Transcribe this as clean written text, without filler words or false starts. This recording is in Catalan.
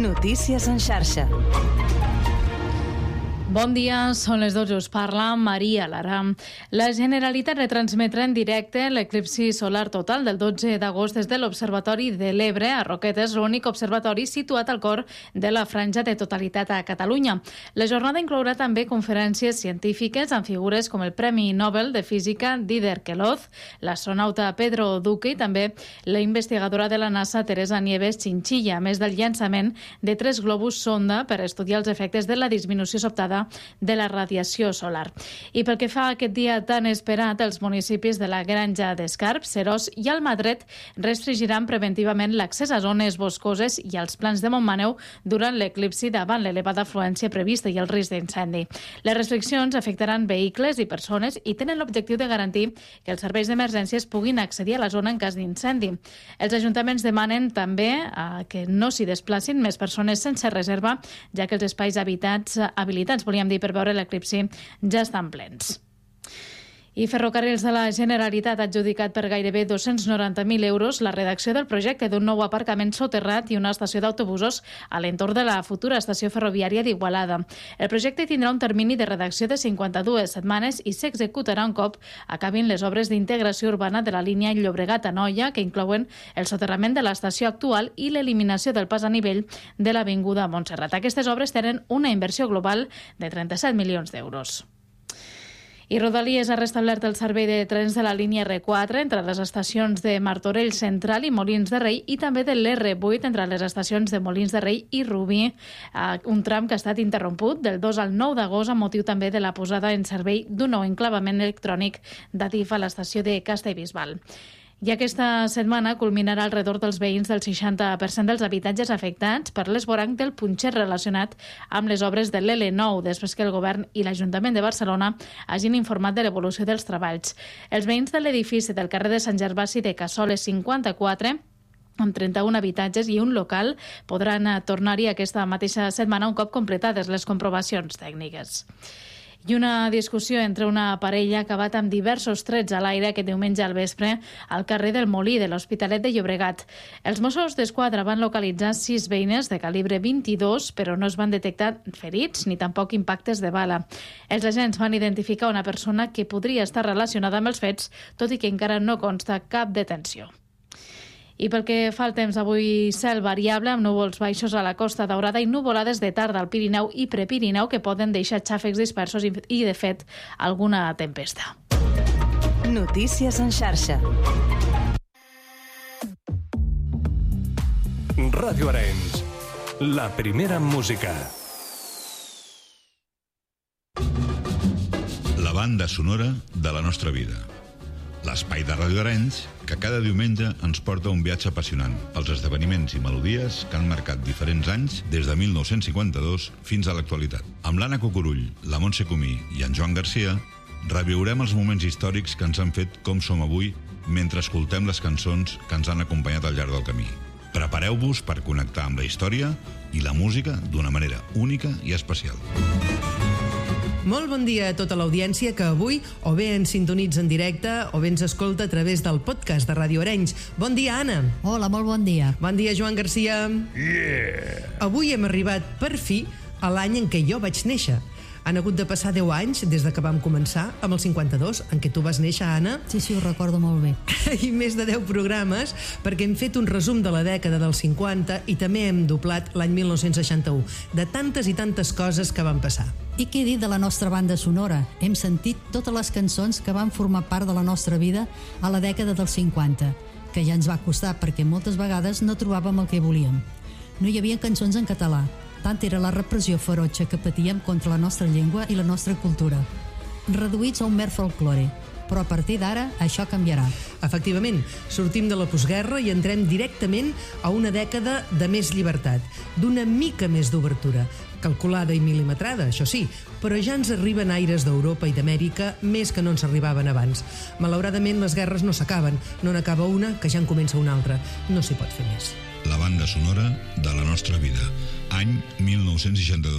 Notícies en xarxa. Bon dia, són les 12, us parla Maria Lara. La Generalitat retransmetrà en directe l'eclipsi solar total del 12 d'agost des de l'Observatori de l'Ebre a Roquetes, l'únic observatori situat al cor de la franja de totalitat a Catalunya. La jornada inclourà també conferències científiques amb figures com el Premi Nobel de Física Dider Queloz, l'astronauta Pedro Duque i també la investigadora de la NASA Teresa Nieves Chinchilla, a més del llançament de 3 globus sonda per estudiar els efectes de la disminució sobtada de la radiació solar. I pel que fa a aquest dia tan esperat, els municipis de la Granja d'Escarp, Seròs i Almatret restringiran preventivament l'accés a zones boscoses i als plans de Montmaneu durant l'eclipsi davant l'elevada afluència prevista i el risc d'incendi. Les restriccions afectaran vehicles i persones i tenen l'objectiu de garantir que els serveis d'emergències puguin accedir a la zona en cas d'incendi. Els ajuntaments demanen també que no s'hi desplacin més persones sense reserva, ja que els espais habilitats, volíem dir, per veure l'eclipsi, ja estan plens. I Ferrocarrils de la Generalitat ha adjudicat per gairebé 290.000 euros la redacció del projecte d'un nou aparcament soterrat i una estació d'autobusos a l'entorn de la futura estació ferroviària d'Igualada. El projecte tindrà un termini de redacció de 52 setmanes i s'executarà un cop acabin les obres d'integració urbana de la línia Llobregat-Anoia, que inclouen el soterrament de l'estació actual i l'eliminació del pas a nivell de l'Avinguda Montserrat. Aquestes obres tenen una inversió global de 37 milions d'euros. I Rodalies ha restablert el servei de trens de la línia R4 entre les estacions de Martorell Central i Molins de Rei i també de l'R8 entre les estacions de Molins de Rei i Rubí, un tram que ha estat interromput del 2 al 9 d'agost amb motiu també de la posada en servei d'un nou enclavament electrònic d'Adif a l'estació de Castellbisbal. I aquesta setmana culminarà el retorn dels veïns del 60% dels habitatges afectats per l'esvoranc del punxer relacionat amb les obres de l'L9, després que el govern i l'Ajuntament de Barcelona hagin informat de l'evolució dels treballs. Els veïns de l'edifici del carrer de Sant Gervasi de Cassoles 54, amb 31 habitatges i un local, podran tornar-hi aquesta mateixa setmana un cop completades les comprovacions tècniques. I una discussió entre una parella ha acabat amb diversos trets a l'aire aquest diumenge al vespre al carrer del Molí de l'Hospitalet de Llobregat. Els Mossos d'Esquadra van localitzar 6 veïnes de calibre 22, però no es van detectar ferits ni tampoc impactes de bala. Els agents van identificar una persona que podria estar relacionada amb els fets, tot i que encara no consta cap detenció. I pel que fa al temps, avui cel variable amb núvols baixos a la Costa Daurada i nuvolades de tarda al Pirineu i Prepirineu que poden deixar xàfecs dispersos i, de fet, alguna tempesta. Notícies en xarxa. Ràdio Arenys, la primera en música. La banda sonora de la nostra vida. L'espai de Ràdio Arenys que cada diumenge ens porta un viatge apassionant pels esdeveniments i melodies que han marcat diferents anys des de 1952 fins a l'actualitat. Amb l'Anna Cucurull, la Montse Comí i en Joan Garcia reviurem els moments històrics que ens han fet com som avui mentre escoltem les cançons que ens han acompanyat al llarg del camí. Prepareu-vos per connectar amb la història i la música d'una manera única i especial. Molt bon dia a tota l'audiència que avui o bé ens sintonitza en directe o bé ens escolta a través del podcast de Ràdio Arenys. Bon dia, Anna. Hola, molt bon dia. Bon dia, Joan Garcia. Yeah! Avui hem arribat, per fi, a l'any en què jo vaig néixer. Han hagut de passar 10 anys des de que vam començar, amb el 52, en què tu vas néixer, Anna. Sí, ho recordo molt bé. I més de 10 programes, perquè hem fet un resum de la dècada dels 50 i també hem doblat l'any 1961, de tantes i tantes coses que van passar. I què dir de la nostra banda sonora? Hem sentit totes les cançons que van formar part de la nostra vida a la dècada dels 50, que ja ens va costar perquè moltes vegades no trobàvem el que volíem. No hi havia cançons en català, tant era la repressió ferotge que patíem contra la nostra llengua i la nostra cultura. Reduïts a un mer folklore, però a partir d'ara això canviarà. Efectivament, sortim de la postguerra i entrem directament a una dècada de més llibertat, d'una mica més d'obertura, calculada i mil·limetrada, això sí, però ja ens arriben aires d'Europa i d'Amèrica més que no ens arribaven abans. Malauradament, les guerres no s'acaben, no n'acaba una que ja en comença una altra. No s'hi pot fer més. La banda sonora de la nostra vida. Any 1962.